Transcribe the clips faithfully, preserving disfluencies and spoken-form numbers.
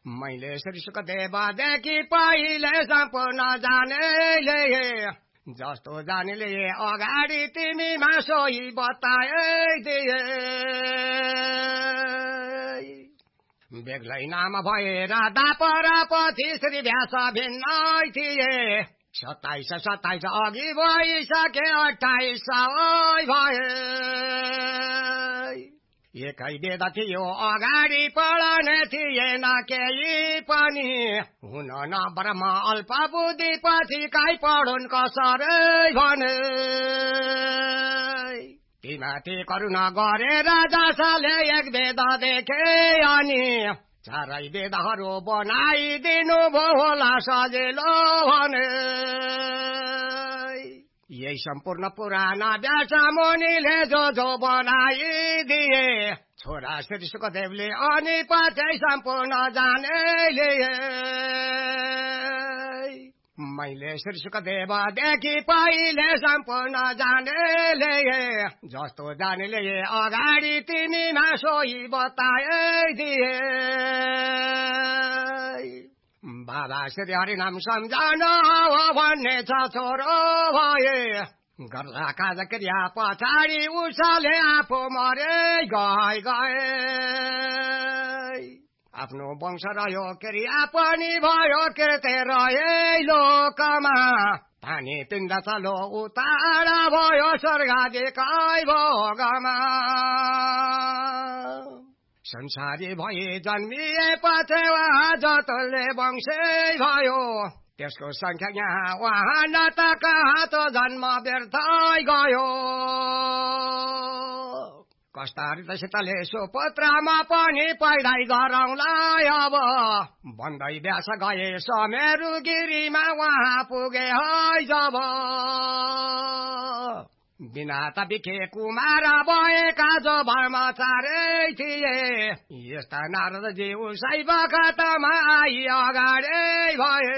मैले श्रीसुक देवदेखि पहिले सम्पूर्ण जानेले जस्तो जानेले अगाडि तिमीमा सोही बताइदिए बेग्लै नाम भएर दापर पछि श्री व्यास भिन्नै थिए सत्ताइस सत्ताइस अघि भइसके अठाइस भए एकै वेद थियो अगाडि पढ्ने थिएन केही पनि हुन न ब्रह्म अल्प बुद्धि पछि काई पढुन् कसरै भने तिमाथि करुणा गरेर जसले एक वेद देखे अनि चारै वेदहरू बनाइदिनु भो होला सजिलो भने यही सम्पूर्ण पुराना व्यास मुनिले जो जो बनाइदिए छोरा श्री सुखदेवले अनि पछि सम्पूर्ण जानेले मैले श्री सुखदेवदेखि पहिले सम्पूर्ण जानेले जस्तो जानेले अगाडि तिमीमा सोही बताइदिए बाबा श्री हरिनाम सम्झाउनु हो भन्ने छ छोरो भए गर्दा काज क्रिया पछाडि उसले आफू मरे गए गए आफ्नो वंश रह्यो क्रिया पनि भयो कृत्य रहे लोकमा पानी पिण्ड चलो उतार भयो स्वर्गाधिकै भोगमा संसारी भए जन्मिए पछि जतले वंशे भयो त्यसको संख्या यहाँ वहाँ न त कहाँ त जन्म व्यर्थै गयो कष्टारितसितले सुपुत्रमा पनि पढाइ गरौँलाई अब भन्दै व्यास गए समेरु गिरीमा वहाँ पुगे है जब बिना त बिखे कुमार भएका जो ब्रह्मचारी थिए यस्ता नारदजी उसै बखतमा आई अगाडि भए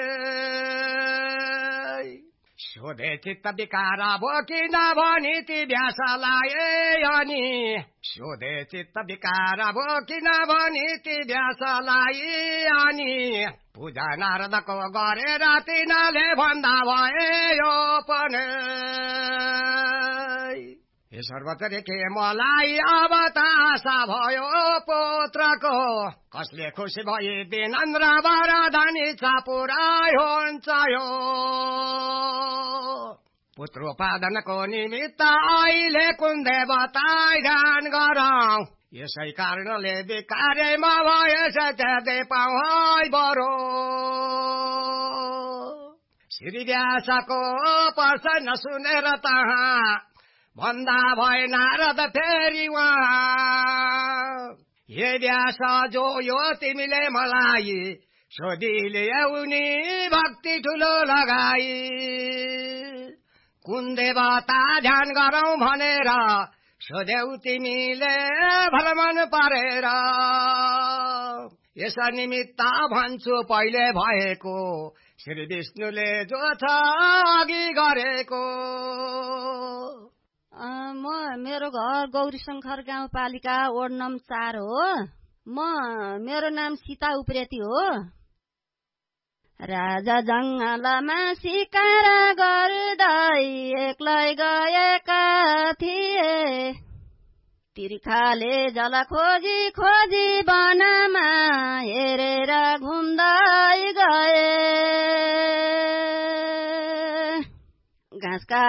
सोधे चित्त विकार भो किन भनी ती व्यासलाई अनि सोधे चित्त विकार भो किन भनी ती व्यासलाई अनि पूजा नारदको गरेर तिनीले भन्दा भए यो पनि हे सर्वत्र के मलाई अब त आशा भयो पुत्रको कसले खुसी भए विनम्र वरदानी छ पुरै हुन्छ यो पुत्रोपादनको निमित्त अहिले कुन देवताई ध्यान गरौँ यसै कारणले विकारेमा भएछ त्यहाँ पाउँ है बरो श्री व्यासको प्रसन्न सुनेर तहाँ भन्दा भए नारद फेरि उहाँ हे व्यास जो यो तिमीले मलाई सोधिले उनी भक्ति ठुलो लगाई कुन देवता ध्यान गरौँ भनेर सोध्यौ तिमीले भ्रमण परेर यस निमित्त भन्छु पहिले भएको श्री विष्णुले जो छ अघि गरेको म मेरो घर गौरी शङ्कर गाउँपालिका वार्ड नम्बर चार हो म मेरो नाम सीता उप्रेती हो राजा जङ्गलमा शिकार गर्दै एक्लै गएका थिए तिर्खाले जल खोजी खोजी वनमा हेरेर घुम्दै गए घाँसका